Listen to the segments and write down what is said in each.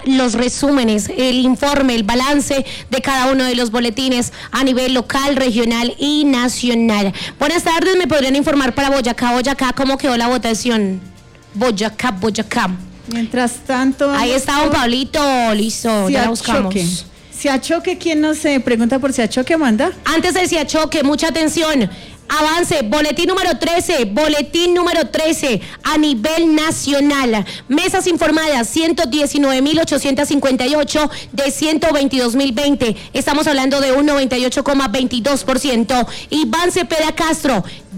los resúmenes, el informe, el balance de cada uno de los boletines a nivel local, regional y nacional. Buenas tardes, ¿me podrían informar para Boyacá, cómo quedó la votación? Boyacá. Mientras tanto... Ahí está don Pablito, listo, ya la buscamos. Siachoque, ¿quién nos pregunta por Siachoque, Amanda? Antes del Siachoque, mucha atención. Avance, boletín número 13 a nivel nacional. Mesas informadas, 119.858 de 122.020. Estamos hablando de un 98,22%. Iván Cepeda Castro,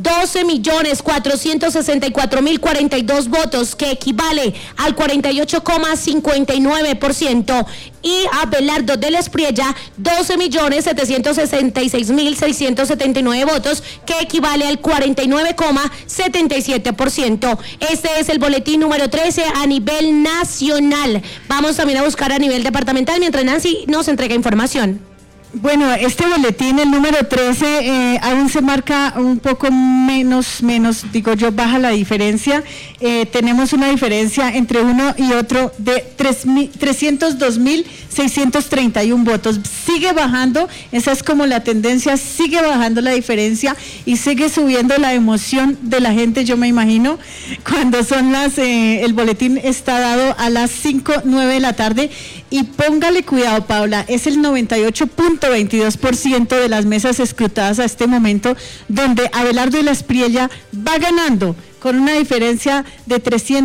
12.464.042 votos, que equivale al 48,59%. Y Abelardo de la Espriella, 12.766.679 votos, que equivale al 49,77%. Este es el boletín número 13 a nivel nacional. Vamos también a buscar a nivel departamental mientras Nancy nos entrega información. Bueno, este boletín, el número 13, aún se marca un poco menos, digo yo, baja la diferencia. Tenemos una diferencia entre uno y otro de 302.631 votos. Sigue bajando, esa es como la tendencia, sigue bajando la diferencia y sigue subiendo la emoción de la gente, yo me imagino, cuando son el boletín está dado a las 5:09 de la tarde. Y póngale cuidado, Paula, es el 98,22% de las mesas escrutadas a este momento, donde Abelardo de la Espriella va ganando con una diferencia de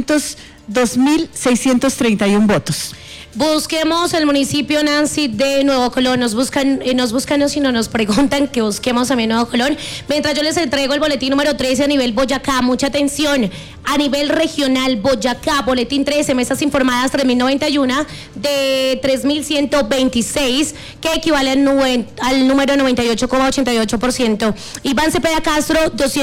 302.631 votos. Busquemos el municipio, Nancy, de Nuevo Colón. Nos buscan y no nos preguntan que busquemos también Nuevo Colón. Mientras yo les entrego el boletín número 13 a nivel Boyacá, mucha atención. A nivel regional, Boyacá, boletín 13, mesas informadas 3.091 de 3.126, que equivale al número 98,88%. Iván Cepeda Castro,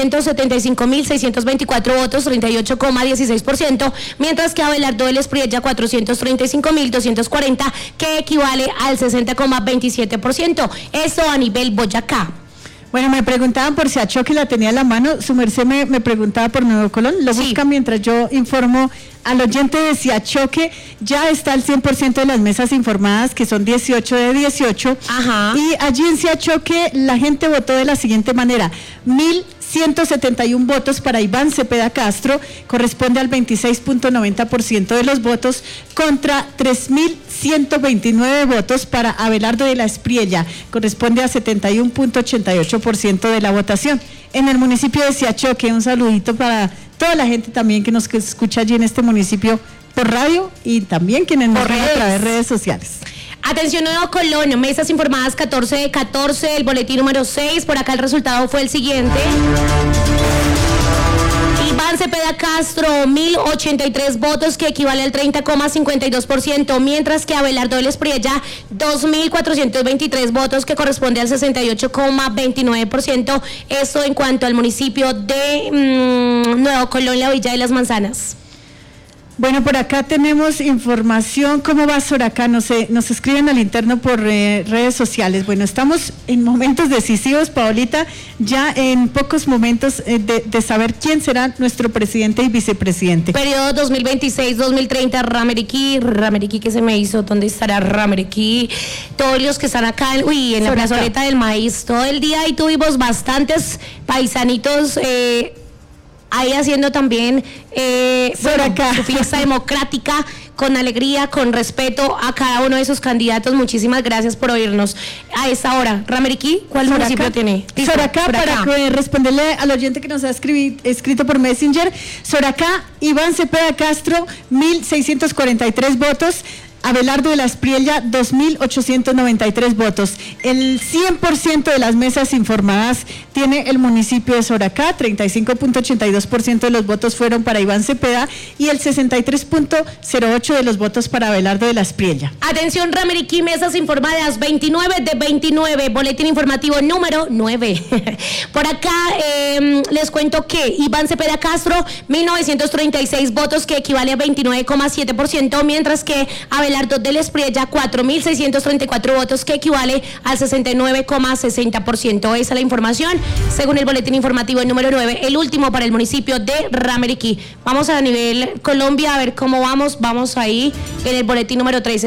275.624 votos, 38,16%, mientras que Abelardo de la Espriella, 435.240, que equivale al 60,27%. Esto a nivel Boyacá. Bueno, me preguntaban por Siachoque, la tenía a la mano. Su merced me preguntaba por Nuevo Colón. Lo busca mientras yo informo al oyente de Siachoque. Ya está el 100% de las mesas informadas, que son 18 de 18. Ajá. Y allí en Siachoque la gente votó de la siguiente manera: 1.171 votos para Iván Cepeda Castro, corresponde al 26,90% de los votos, contra 3.129 votos para Abelardo de la Espriella, corresponde a 71,88% de la votación. En el municipio de Siachoque, un saludito para toda la gente también que nos escucha allí en este municipio por radio y también quienes nos ven a través de redes sociales. Atención, Nuevo Colón, mesas informadas 14 de 14, el boletín número 6, por acá el resultado fue el siguiente. Iván Cepeda Castro, 1.083 votos, que equivale al 30,52%, mientras que Abelardo de la Espriella, 2.423 votos, que corresponde al 68,29%. Esto en cuanto al municipio de Nuevo Colón, la Villa de las Manzanas. Bueno, por acá tenemos información. ¿Cómo va Soracá? Nos escriben al interno por redes sociales. Bueno, estamos en momentos decisivos, Paolita, ya en pocos momentos de saber quién será nuestro presidente y vicepresidente. Periodo 2026-2030, Rameriquí, ¿qué se me hizo? ¿Dónde estará Rameriquí? Todos los que están acá, en la plazoleta del maíz, todo el día, y tuvimos bastantes paisanitos ahí haciendo también su fiesta democrática, con alegría, con respeto a cada uno de sus candidatos. Muchísimas gracias por oírnos a esta hora. Rameriquí, ¿cuál municipio tiene? Soracá, para responderle al oyente que nos ha escrito por Messenger. Soracá, Iván Cepeda Castro, 1.643 votos. Abelardo de la Espriella, 2.893 votos. El 100% de las mesas informadas tiene el municipio de Soracá, 35,82% de los votos fueron para Iván Cepeda y el 63,08% de los votos para Abelardo de la Espriella. Atención, Rameriquí, mesas informadas, 29 de 29, boletín informativo número 9. Por acá les cuento que Iván Cepeda Castro, 1.936 votos, que equivale a 29,7%, mientras que Abelardo de la Espriella, 4.634 votos, que equivale al 69,60%. Esa es la información, según el boletín informativo número 9, el último para el municipio de Rameriquí. Vamos a nivel Colombia a ver cómo vamos ahí en el boletín número 13.